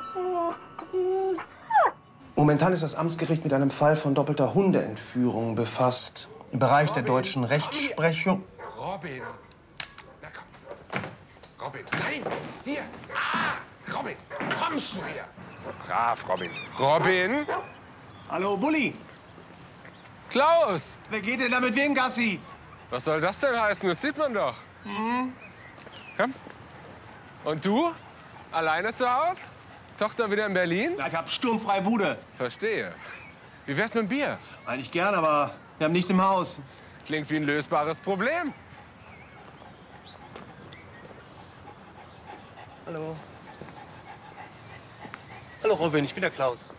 Momentan ist das Amtsgericht mit einem Fall von doppelter Hundeentführung befasst. Im Bereich der deutschen Rechtsprechung. Robin. Na komm. Robin, nein, hier. Ah, Robin, kommst du hier? Brav, Robin. Robin? Hallo, Bulli. Klaus! Wer geht denn da mit wem Gassi? Was soll das denn heißen? Das sieht man doch. Komm. Und du? Alleine zu Hause? Tochter wieder in Berlin? Ja, ich hab sturmfreie Bude. Verstehe. Wie wär's mit dem Bier? Eigentlich gern, aber wir haben nichts im Haus. Klingt wie ein lösbares Problem. Hallo. Hallo, Robin, ich bin der Klaus.